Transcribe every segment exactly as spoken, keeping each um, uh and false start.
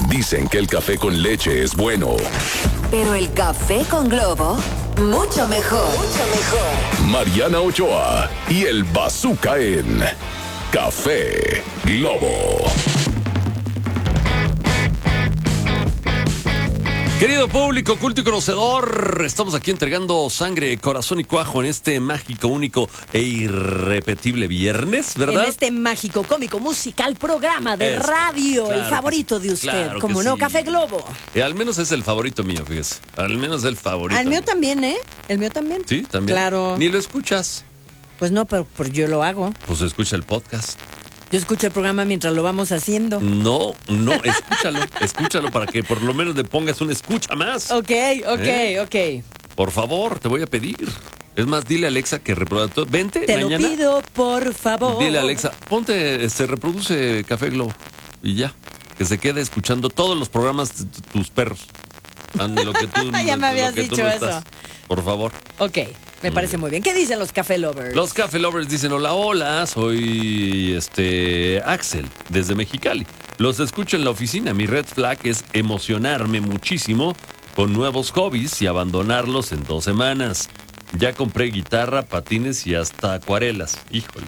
Dicen que el café con leche es bueno. Pero el café con Globo, mucho mejor. Mucho mejor. Mariana Ochoa y el Bazooka en Café Globo. Querido público, culto y conocedor, estamos aquí entregando sangre, corazón y cuajo en este mágico, único e irrepetible viernes, ¿verdad? En este mágico, cómico, musical programa de Es, radio, claro el favorito sí, de usted, claro como que no, sí. Café Globo. Eh, al menos es el favorito mío, fíjese. Al menos el favorito. Al mío mío. también, ¿eh? El mío también. Sí, también. Claro. Ni lo escuchas. Pues no, pero, pero yo lo hago. Pues escucha el podcast. Yo escucho el programa mientras lo vamos haciendo. No, no, escúchalo, escúchalo para que por lo menos le pongas una escucha más. Ok, ok, ¿Eh? ok. Por favor, te voy a pedir. Es más, dile a Alexa que reproduzca. Vente Te mañana. lo pido, por favor. Dile a Alexa, ponte, se reproduce Café Globo y ya. Que se quede escuchando todos los programas de t- tus perros. Ande, lo que tú, Ya me lo habías que tú dicho no eso. estás. Por favor. Ok, me parece muy bien. ¿Qué dicen los Café Lovers? Los Café Lovers dicen, hola, hola, soy este Axel, desde Mexicali. Los escucho en la oficina. Mi red flag es emocionarme muchísimo con nuevos hobbies y abandonarlos en dos semanas. Ya compré guitarra, patines y hasta acuarelas. Híjole.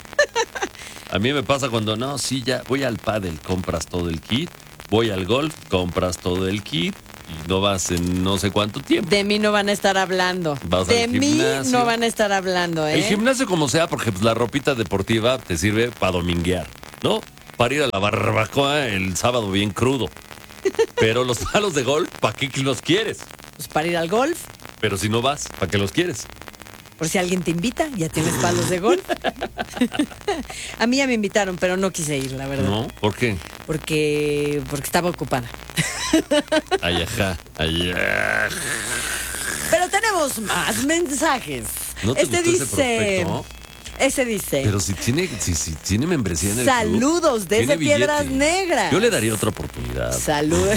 A mí me pasa cuando, no, sí, ya voy al pádel, compras todo el kit. Voy al golf, compras todo el kit. Y no vas en no sé cuánto tiempo. De mí no van a estar hablando. Vas de al mí gimnasio. no van a estar hablando, ¿eh? El gimnasio como sea, porque pues, la ropita deportiva te sirve para dominguear, ¿no? Para ir a la barbacoa el sábado bien crudo. Pero los palos de golf, ¿para qué los quieres? Pues para ir al golf, Pero si no vas, ¿para qué los quieres? por si alguien te invita, ya tienes palos de golf. A mí ya me invitaron, pero no quise ir, la verdad. ¿No? ¿Por qué? Porque, porque estaba ocupada. Ay, ajá, ay, ajá. Pero tenemos más mensajes. ¿No te este gustó ese dice. prospecto? Ese dice. Pero si tiene, si, si tiene membresía en el Saludos club, desde tiene billete. Piedras Negras. Yo le daría otra oportunidad. Saludos.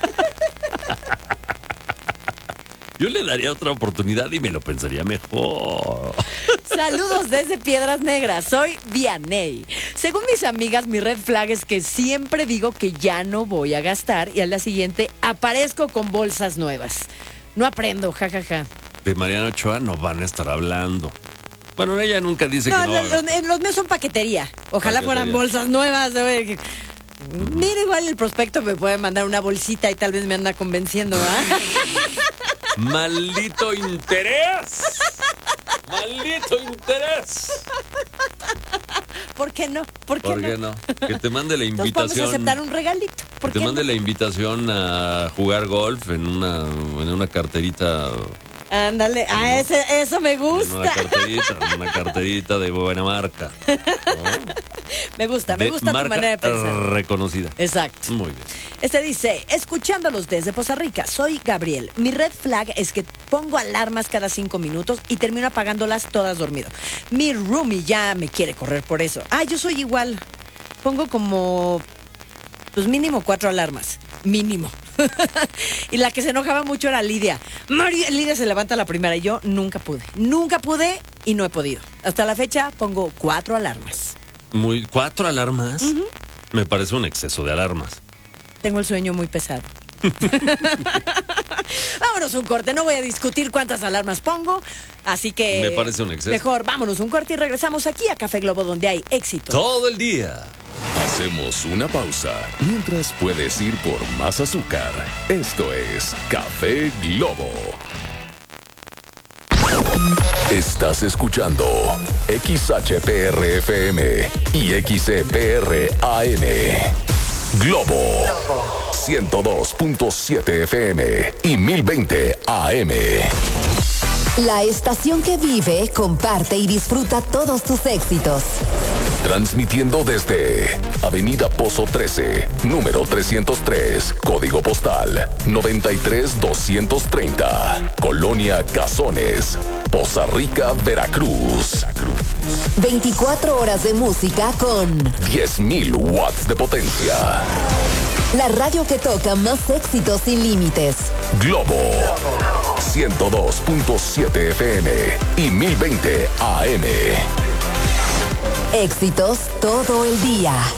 Yo le daría otra oportunidad y me lo pensaría mejor. Saludos desde Piedras Negras, soy Vianey. Según mis amigas, mi red flag es que siempre digo que ya no voy a gastar y al día siguiente aparezco con bolsas nuevas. No aprendo, jajaja. De Mariana Ochoa no van a estar hablando. Bueno, ella nunca dice No, que no. los, los- los míos son paquetería. Ojalá Paquetería. fueran bolsas nuevas. ¿Sabes? Mira, igual el prospecto me puede mandar una bolsita y tal vez me anda convenciendo, ¿ah? ¡Maldito interés! ¡Maldito interés! ¿Por qué no? ¿Por qué ¿Por no? qué no? Que te mande la Entonces podemos invitación. aceptar un regalito. Que ¿Por te qué mande no? la invitación a jugar golf en una, en una carterita. Ándale, ah, ese, eso me En una gusta. carterita, en una carterita de buena marca. ¿no? Me gusta, me De gusta tu marca manera de pensar. reconocida. Exacto. Muy bien. Este dice, escuchándolos desde Poza Rica, soy Gabriel. Mi red flag es que pongo alarmas cada cinco minutos y termino apagándolas todas dormido. Mi roomie ya me quiere correr por eso. Ah, yo soy igual. Pongo como, pues mínimo cuatro alarmas. Mínimo. Y la que se enojaba mucho era Lidia. María, Lidia se levanta la primera y yo nunca pude. Nunca pude y no he podido. Hasta la fecha pongo cuatro alarmas. Muy, ¿Cuatro alarmas? Me parece un exceso de alarmas. Tengo el sueño muy pesado. Vámonos un corte, no voy a discutir cuántas alarmas pongo, así que... Me parece un exceso. Mejor, vámonos un corte y regresamos aquí a Café Globo, donde hay éxito. Todo el día. Hacemos una pausa mientras puedes ir por más azúcar. Esto es Café Globo. Estás escuchando X H P R F M y X E P R A M. Globo ciento dos punto siete F M y mil veinte A M. La estación que vive, comparte y disfruta todos tus éxitos. Transmitiendo desde Avenida Pozo trece, número trescientos tres, código postal noventa y tres doscientos treinta, Colonia Cazones, Poza Rica, Veracruz. veinticuatro horas de música con diez mil watts de potencia. la radio que toca más éxitos sin límites. Globo ciento dos punto siete F M y mil veinte A M. Éxitos todo el día.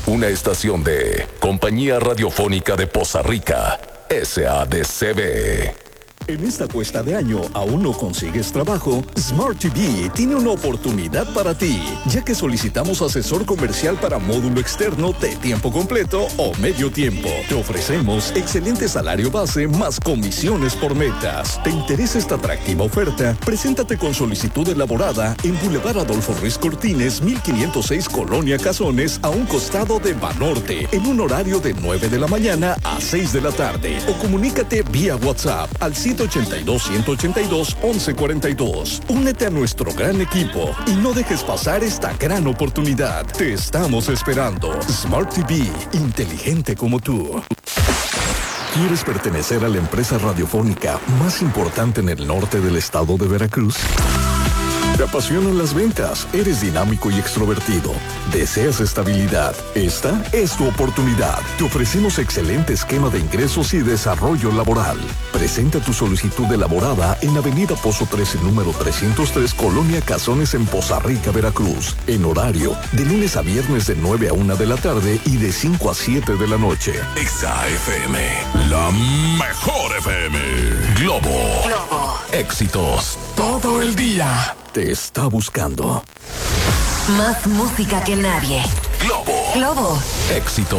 una estación de Compañía Radiofónica de Poza Rica, S A D C B. En esta cuesta de año, ¿aún no consigues trabajo? Smart T V tiene una oportunidad para ti, ya que solicitamos asesor comercial para módulo externo de tiempo completo o medio tiempo. Te ofrecemos excelente salario base más comisiones por metas. ¿Te interesa esta atractiva oferta? Preséntate con solicitud elaborada en Boulevard Adolfo Ruiz Cortines, mil quinientos seis, Colonia Cazones, a un costado de Banorte, en un horario de nueve de la mañana a seis de la tarde. O comunícate vía WhatsApp al ciento ochenta y dos, ciento ochenta y dos, once cuarenta y dos. Únete a nuestro gran equipo y no dejes pasar esta gran oportunidad. Te estamos esperando. Smart T V, inteligente como tú. ¿Quieres pertenecer a la empresa radiofónica más importante en el norte del estado de Veracruz? ¿Te apasionan las ventas? ¿Eres dinámico y extrovertido? ¿Deseas estabilidad? Esta es tu oportunidad. Te ofrecemos excelente esquema de ingresos y desarrollo laboral. Presenta tu solicitud elaborada en Avenida Pozo trece, número trescientos tres, Colonia Cazones, en Poza Rica, Veracruz. En horario de lunes a viernes de nueve a una de la tarde y de cinco a siete de la noche. Exa F M, la mejor F M. Globo. Globo. Éxitos todo el día. Te está buscando. Más música que nadie. Globo. Globo. Éxitos.